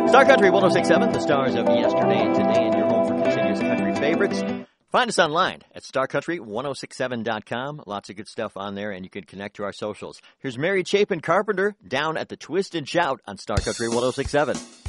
Star Country 106.7, the stars of yesterday and today, and your home for continuous country favorites. Find us online at starcountry1067.com. Lots of good stuff on there, and you can connect to our socials. Here's Mary Chapin Carpenter down at the Twist and Shout on Star Country 106.7.